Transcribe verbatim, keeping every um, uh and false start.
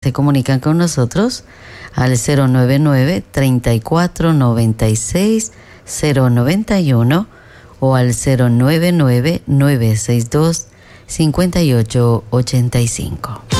se comunican con nosotros al cero nueve nueve, treinta y cuatro, noventa y seis, cero noventa y uno o al cero nueve nueve, nueve seis dos, cincuenta y ocho ochenta y cinco.